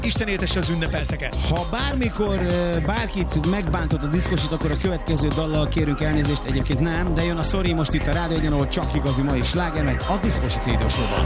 Isten éltesse az ünnepelteket. Ha bármikor bárkit megbántott a diszkosit, akkor a következő dallal kérünk elnézést. Egyébként nem, de jön a Sorry most itt a Rádió Egyen, ahol csak igazi mai sláger, meg a Diszkosit Radio Show-ban.